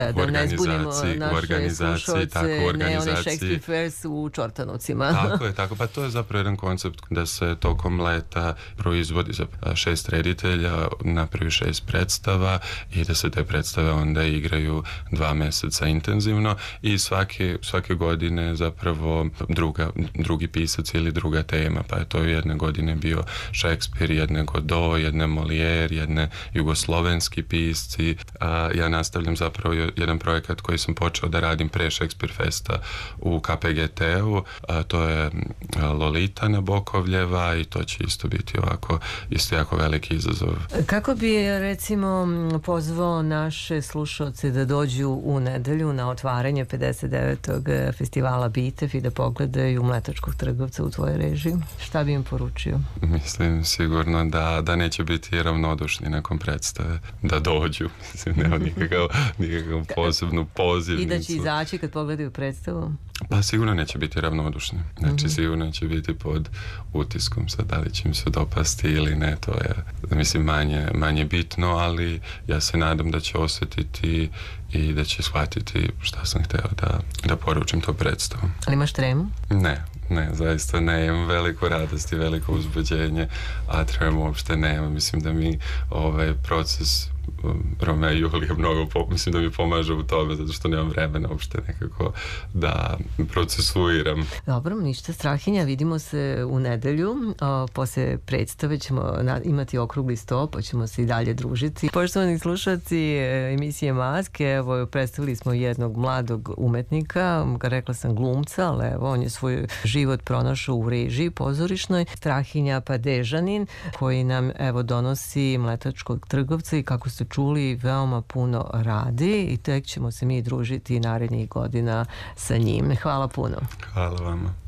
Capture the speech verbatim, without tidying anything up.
Da ne zbunimo u organizaciji, slušalce, tako u organizaciji. ne one Shakespeare Fairs u Čortanovcima. Tako je, tako. Pa to je zapravo jedan koncept da se tokom leta proizvodi za šest reditelja, napravi šest predstava i da se te predstave onda igraju dva meseca intenzivno i svake, svake godine zapravo druga, drugi pisac ili druga tema, pa je to jedne godine bio Shakespeare, jedne Godot, jedne Molière, jedne jugoslovenski pisci. A ja nastavljam zapravo jedan projekat koji sam počeo da radim pre Shakespeare Festa u K P G T-u, a to je Lolita Nabokovljeva i to će isto biti ovako isto jako veliki izazov. Kako bi recimo pozvao naše slušalce da dođu u nedelju na otvaranje pedeset devetog festivala Bitev i da pogledaju Mletačkog trgovca u tvojoj režiji? Šta bi im poručio? Mislim sigurno da, da neće biti ravnodušni nakon predstave, da dođu. Mislim, nema nikakav, nikakav posebnu pozivnicu. I da će izaći kad pogledaju predstavu? Pa sigurno neće biti ravnodušni. Znači mm-hmm. sigurno će biti pod utiskom. Sad da li će im se dopasti ili ne, to je mislim manje, manje bitno, ali ja se nadam da će osjetiti i da će shvatiti šta sam hteo da, da poručim to predstavu. Ali imaš tremu? Ne, ne, zaista ne. Imam veliku radost i veliko uzbuđenje, a tremu uopšte nema. Mislim da mi ovaj proces Romeo i Julija mnogo, po, mislim da mi pomaže u tome, zato što nemam vremena uopšte nekako da procesuiram. Dobro, ništa Strahinja, vidimo se u nedelju, o, posle predstave ćemo na, imati okrugli sto, pa ćemo se i dalje družiti. Poštovani slušalci emisije Maske, evo predstavili smo jednog mladog umetnika, rekla sam glumca, ali evo on je svoj život pronašao u režiji pozorišnoj. Strahinja Padežanin, koji nam evo donosi Mletačkog trgovca i kako ste čuli, veoma puno radi i tek ćemo se mi družiti narednih godina sa njim. Hvala puno. Hvala vama.